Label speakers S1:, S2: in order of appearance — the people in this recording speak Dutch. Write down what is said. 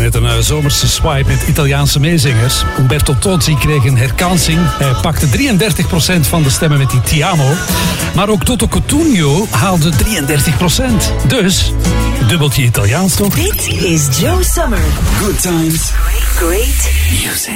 S1: net een zomerse swipe met Italiaanse meezingers. Umberto Tozzi kreeg een herkansing. Hij pakte 33% van de stemmen met die Ti Amo. Maar ook Toto Cutugno haalde 33%. Dus, dubbeltje Italiaans toch?
S2: Dit is Joe Summer.
S3: Good times.
S2: Great music.